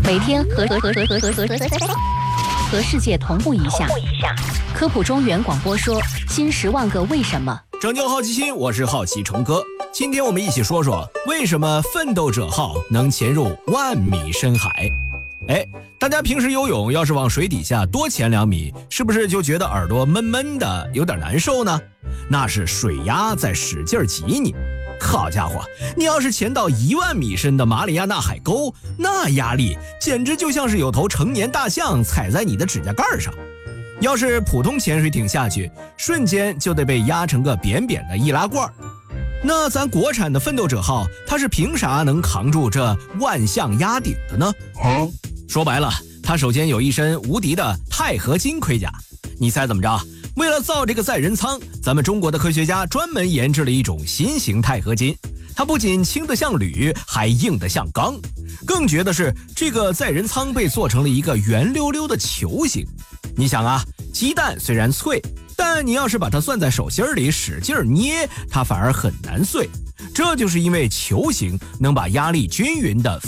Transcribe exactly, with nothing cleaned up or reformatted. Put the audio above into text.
每天和和和和和和和和世界同步一下。科普中原广播说新十万个为什么。 拯救好奇心，我是好奇虫哥。今天我们一起说说为什么奋斗者号能潜入万米深海。哎，大家平时游泳要是往水底下多潜两米，是不是就觉得耳朵闷闷的，有点难受呢？那是水压在使劲挤你。好家伙，你要是潜到一万米深的马里亚纳海沟，那压力简直就像是有头成年大象踩在你的指甲盖上。要是普通潜水艇下去，瞬间就得被压成个扁扁的易拉罐。那咱国产的奋斗者号，它是凭啥能扛住这万象压顶的呢？啊、说白了，它首先有一身无敌的钛合金盔甲。你猜怎么着？为了造这个载人舱，咱们中国的科学家专门研制了一种新型钛合金，它不仅轻得像铝，还硬得像钢。更绝的是，这个载人舱被做成了一个圆溜溜的球形。你想啊，鸡蛋虽然脆，但你要是把它攥在手心里使劲捏，它反而很难碎。这就是因为球形能把压力均匀的